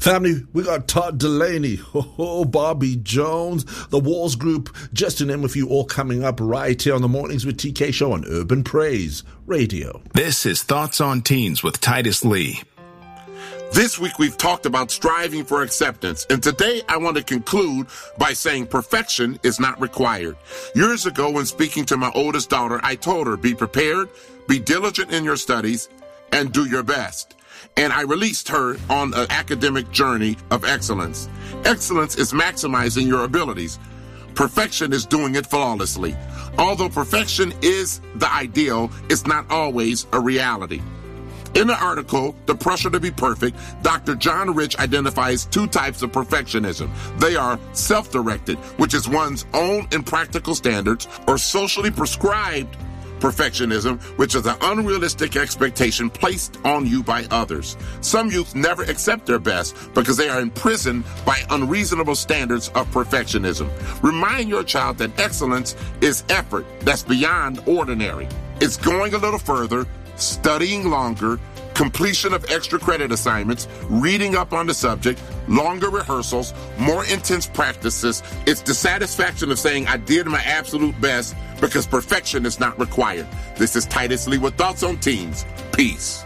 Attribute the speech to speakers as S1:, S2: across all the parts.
S1: Family, we got Todd Delaney, Bobby Jones, the Walls Group, just to name a few, all coming up right here on the Mornings with TK show on Urban Praise Radio.
S2: This is Thoughts on Teens with Titus Lee.
S3: This week we've talked about striving for acceptance, and today I want to conclude by saying perfection is not required. Years ago, when speaking to my oldest daughter, I told her, be prepared, be diligent in your studies, and do your best. And I released her on an academic journey of excellence. Excellence is maximizing your abilities. Perfection is doing it flawlessly. Although perfection is the ideal, it's not always a reality. In the article, The Pressure to be Perfect, Dr. John Rich identifies two types of perfectionism. They are self-directed, which is one's own impractical standards, or socially prescribed perfectionism, which is an unrealistic expectation placed on you by others. Some youth never accept their best because they are imprisoned by unreasonable standards of perfectionism. Remind your child that excellence is effort that's beyond ordinary. It's going a little further, studying longer, completion of extra credit assignments, reading up on the subject, longer rehearsals, more intense practices. It's the satisfaction of saying I did my absolute best because perfection is not required. This is Titus Lee with Thoughts on Teens. Peace.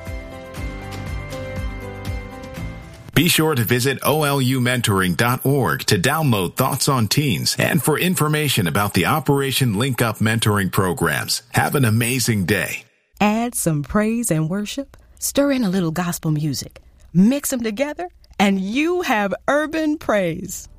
S2: Be sure to visit olumentoring.org to download Thoughts on Teens and for information about the Operation Link Up mentoring programs. Have an amazing day.
S4: Add some praise and worship, stir in a little gospel music, mix them together, and you have urban praise.